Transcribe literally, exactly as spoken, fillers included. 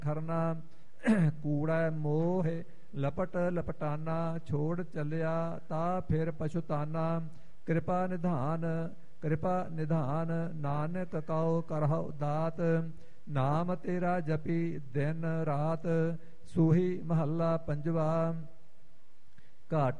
ਖਰਨਾ ਕੂੜਾ ਮੋਹ ਲਪਟ ਲਪਟਾਨਾ ਛੋੜ ਚੱਲਿਆ ਤਾ ਫਿਰ ਪਛੁਤਾਨਾ ਕਿਰਪਾ ਨਿਧਾਨ ਕਿਰਪਾ ਨਿਧਾਨ ਨਾਨਕ ਕਉ ਕਰਹੁ ਦਾਤ ਨਾਮ ਤੇਰਾ ਜਪੀ ਦਿਨ ਰਾਤ ਸੂਹੀ ਮਹੱਲਾ ਪੰਜਵਾ। ਘਾਟ